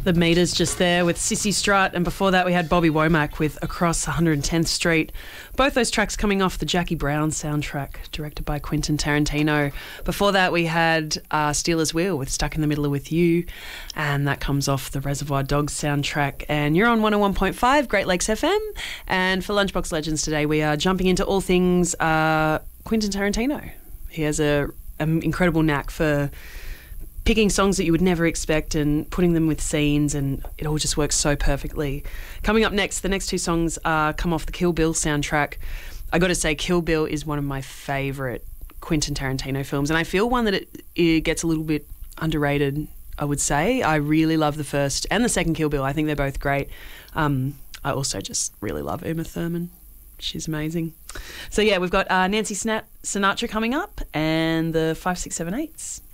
The Meters just there with Sissy Strut, and before that we had Bobby Womack with Across 110th Street. Both those tracks coming off the Jackie Brown soundtrack, directed by Quentin Tarantino. Before that we had Steelers Wheel with Stuck in the Middle with You, and that comes off the Reservoir Dogs soundtrack. And you're on 101.5 Great Lakes FM, and for Lunchbox Legends today we are jumping into all things Quentin Tarantino. He has an incredible knack for picking songs that you would never expect and putting them with scenes, and it all just works so perfectly. Coming up next, the next two songs come off the Kill Bill soundtrack. I got to say, Kill Bill is one of my favourite Quentin Tarantino films, and I feel one that it gets a little bit underrated, I would say. I really love the first and the second Kill Bill. I think they're both great. I also just really love Uma Thurman. She's amazing. So yeah, we've got Nancy Sinatra coming up and the 5, 6, 7, 8s.